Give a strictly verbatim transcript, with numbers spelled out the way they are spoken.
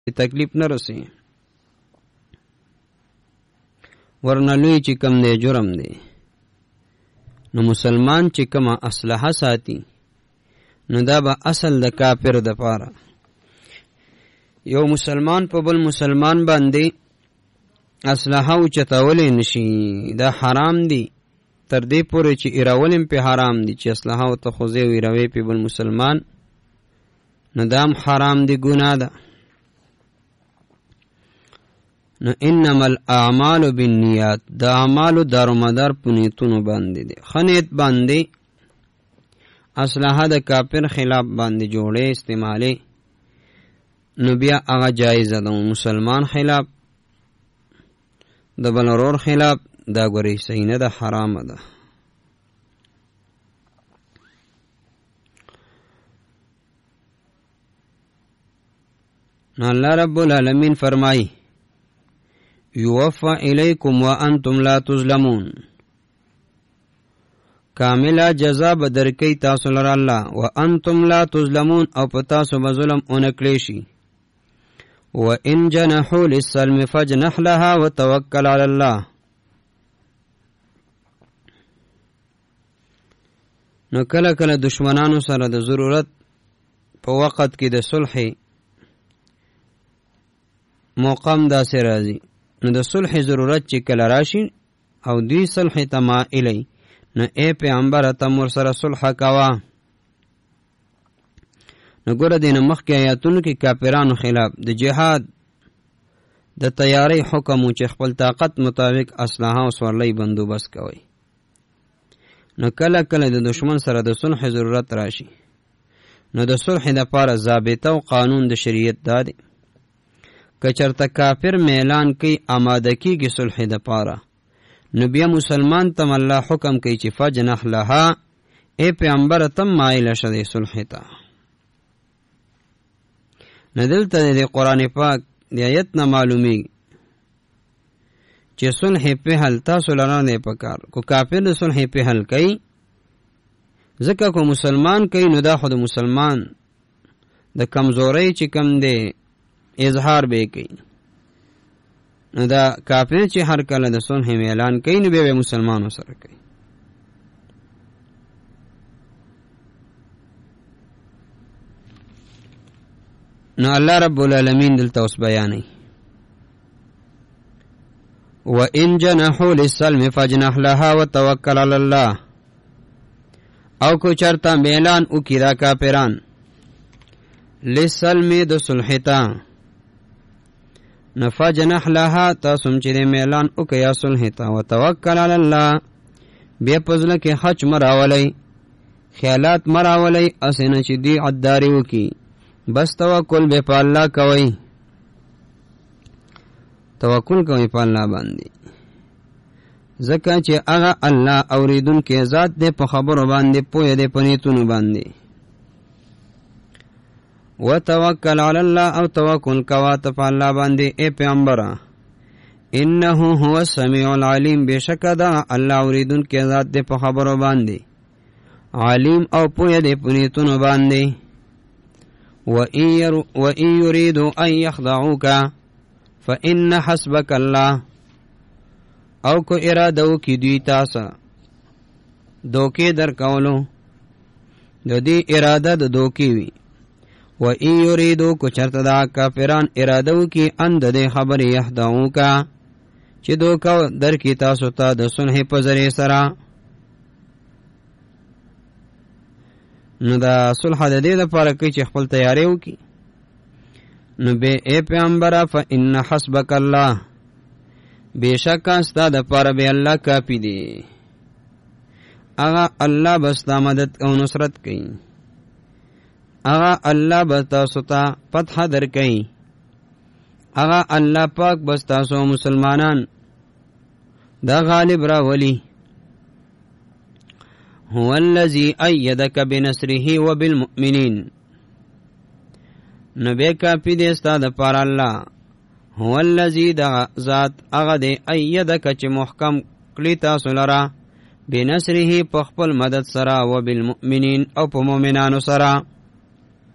تکلیف نه رسي ورنه لوی چې کم دی جرم دی. نو مسلمان چې کما اسلحه ساتي نو دا به اصل د کافر د پاره. یو مسلمان په بل مسلمان باندې اسلحه او چتاولې نشي، دا حرام دی تر دې پورې چې ایراولم په حرام دي چې اسلحه او تخوزه او ایراوي په بل مسلمان نو دام حرام دی، ګناه ده. نو انما الاعمال بالنیات، دا اعمالو دارومدار په نیتونو باندې دي. خنیت باندې اسلحه د کافر خلاف باندې جوړې استعمالي نو بیا هغه جایز ده. مسلمان خلاف د بلورور خلاف دا ګوري صحیح نه ده، حرام ده. نو الله رب العالمین فرمایي یوفا الیکم وانتم لا تظلمون، کاملا جزا بدر کی تاسو لره الله وانتم لا تظلمون، او په تاسو به ظلم اونکلی شي. وان جنحوا للسلم فاجنح لها وتوکل علی الله. نو کله کله دشمنانو سره د ضرورت په وخت کې د صلح موقم داسې راځي، نو د صلح ضرورت چې کله راشي او دوی صلح ته مائلی نو اے پیغمبر ته مور سره صلح کوا. نو ګوره دې نه مخکې آیاتونو کې کافرانو خلاف د جهاد د تیاری حکم چې خپل طاقت مطابق اسلحه او سورلۍ بندوبست کوي. نو کله کله د دشمن سره د صلح ضرورت راشي نو د صلح دپاره ضابطه او قانون د شریعت دا دی که چرته کافر میلان کوي آماده کیږي صلح دپاره نو بیا مسلمان تم الله حکم کوي چې فجنح لها، ای پیغمبر تم مایل شه د صلح ته. نو دلته د قرآن پاک د آیت نه معلومیږي چې صلح پهل تاسو لره نه پکار، کو کافر د صلح پهل کوي ځکه کو مسلمان کوي نو دا خود مسلمان د کمزورۍ چې کم دی اظهار به کوي. نو دا کافر چې هر کله د صلح اعلان کوي نو به مسلمانانو سره کوي. نو الله رب العالمین دلته اوس بیانوي وَإِن جَنَحُوا لِلسَّلْمِ فَاجْنَحْ لَهَا وَتَوَكَّلْ عَلَى اللَّهِ. او کو چرتا میلان او کی دا کافران لِلسَّلْمِ د صلح ته نفجنح لها تاسم چې میلان او کیا صلح ته وتوکل علی الله، بیا پزله کې حج مراولی خیالات مراولی اسنه چې دی عداري وکي، بس توکل به په الله کوي، توکل کوي په الله باندې ځکه چې هغه الله اوریدونکی ذات دی، په خبرو باندې پوهه دی، په نیتونو باندې. وتوکل علی الله، او توکل کوا ته په الله باندې اے پیغمبره. انه هو السمیع العلیم، بشک دا الله اوریدونکی ذات دی په خبرو باندې، علیم او پوهه دی په نیتونو باندې. وَإِن يُرِيدُوا أَن يَخْدَعُوكَ فَإِنَّ حَسْبَكَ اللَّهُ، او کو ارادو کی دوی تاسا دوکې در کولو د دې اراده د دوکې وي. وَإِن يُرِيدُوا کو چرته دا کافران ارادو کی اند د خبرې يخدعوک چې دوکا در کی تاسو ته د صلح په ذریعه سره. نو دا صلح د دې لپاره کوي چې خپل تیاری وکړي. نو به اے پیغمبره فإن حسبک الله، بشکه ستا دپاره به الله کافي دی. هغه الله بس تا مدد او نصرت کوي، هغه الله بس تاسو ته فتح در کوي، هغه الله پاک بس تاسو مسلمانان دا غالب را ولی. هو الذي أيدك بنصره وبالمؤمنين، نبی کافی دی ستا د پاره الله. هو الذي دا ذات هغه دی ایدک چې محکم کړي تاسو لره بنصره په خپل مدد سره وبالمؤمنین او په مؤمنانو سره.